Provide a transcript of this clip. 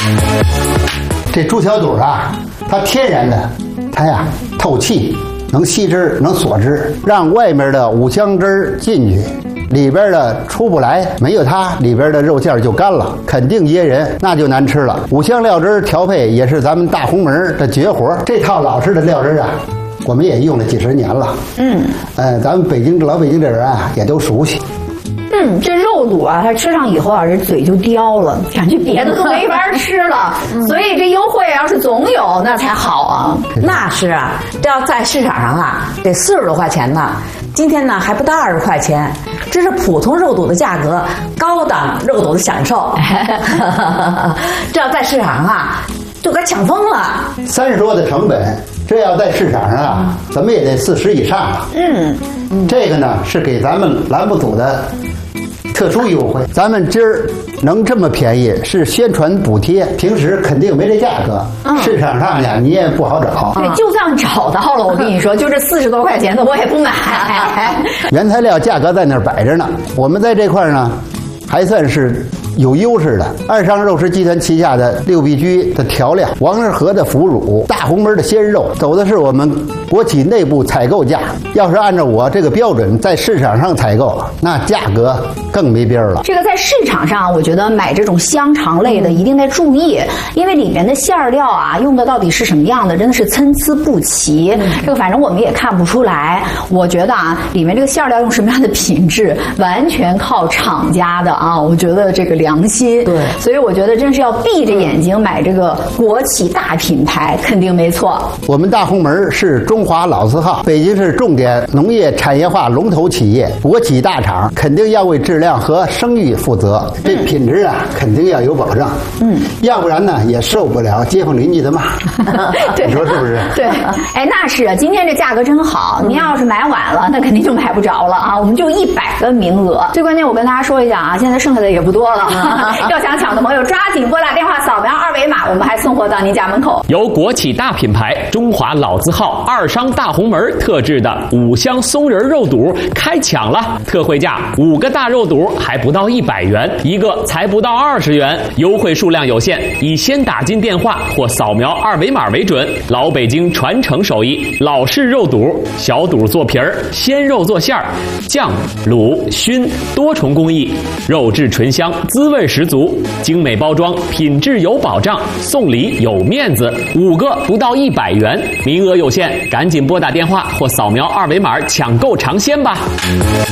这猪小肚啊，它天然的，它呀透气，能吸汁，能锁汁，让外面的五香汁进去，里边的出不来。没有它，里边的肉馅就干了，肯定噎人，那就难吃了。五香料汁调配也是咱们大红门的绝活，这套老式的料汁啊，我们也用了几十年了。咱们老北京这人啊，也都熟悉。 这肉肚啊，它吃上以后啊，这嘴就刁了，感觉别的都没法吃了。所以这优惠要是总有，那才好啊。 那是啊，这要在市场上啊，得40多块钱呢。今天呢还不到20块钱，这是普通肉肚的价格，高档肉肚的享受。这要在市场上啊，就该抢疯了。 30多的成本，这要在市场上啊，怎么也得40以上了。这个呢是给咱们栏目组的特殊优惠，咱们今儿能这么便宜是宣传补贴，平时肯定没这价格。市场上呀你也不好找。 对，就算找到了，我跟你说，就这40多块钱的我也不买。 原材料价格在那儿摆着呢，我们在这块呢还算是有优势的。二商肉食集团旗下的六必居的调料、王致和的腐乳、大红门的鲜肉，走的是我们国企内部采购价。要是按照我这个标准在市场上采购，那价格更没边了。 这个在市场上，我觉得买这种香肠类的一定得注意，因为里面的馅料啊，用的到底是什么样的，真的是参差不齐。这个反正我们也看不出来。我觉得啊，里面这个馅料用什么样的品质，完全靠厂家的啊。我觉得这个良心。 对， 所以我觉得真是要闭着眼睛买这个国企大品牌，肯定没错。 我们大红门是中华老字号，北京市重点农业产业化龙头企业，国企大厂，肯定要为质量和声誉负责。这品质啊，肯定要有保障。要不然呢，也受不了街坊邻居的骂。 对， 你说是不是？ 对，哎，那是啊，今天这价格真好。您要是买晚了，那肯定就买不着了啊。我们就100个名额。最关键，我跟大家说一下啊，现在剩下的也不多了。要想抢的朋友，抓紧拨打电话，扫描2维码，我们还送货到您家门口。 由国企大品牌中华老字号二商大红门特制的五香松仁肉肚开抢了，特惠价5个大肉肚还不到100元，一个才不到20元，优惠数量有限，以先打进电话或扫描2维码为准。老北京传承手艺，老式肉肚，小肚做皮儿，鲜肉做馅儿，酱、卤、熏多重工艺，肉质醇香，滋味十足，精美包装，品质有保障，送礼有面子，5个不到100元，名额有限，赶紧拨打电话或扫描2维码抢购尝鲜吧。